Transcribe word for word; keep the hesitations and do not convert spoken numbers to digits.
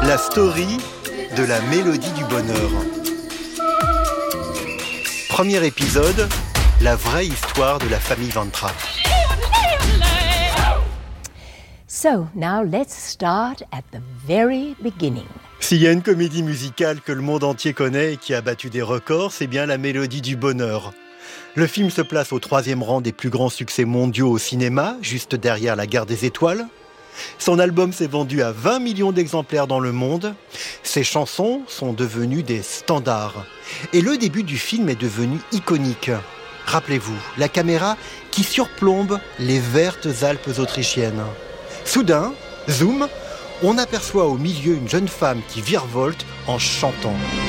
La story de la mélodie du bonheur. Premier épisode, la vraie histoire de la famille Van Trapp. So, now let's start at the very beginning. S'il y a une comédie musicale que le monde entier connaît et qui a battu des records, c'est bien La Mélodie du bonheur. Le film se place au troisième rang des plus grands succès mondiaux au cinéma, juste derrière La Guerre des Étoiles. Son album s'est vendu à vingt millions d'exemplaires dans le monde. Ses chansons sont devenues des standards. Et le début du film est devenu iconique. Rappelez-vous, la caméra qui surplombe les vertes Alpes autrichiennes. Soudain, zoom, on aperçoit au milieu une jeune femme qui virevolte en chantant.